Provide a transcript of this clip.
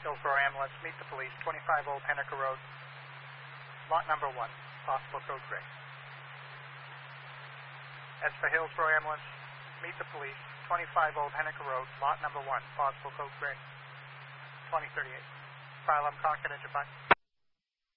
Hillsborough Ambulance, meet the police, 25 Old Henniker Road, lot number 1, possible code gray. As for Hillsborough Ambulance, meet the police, 25 Old Henniker Road, lot number 1, possible code gray, 2038. File, I'm Concord, Edgebine.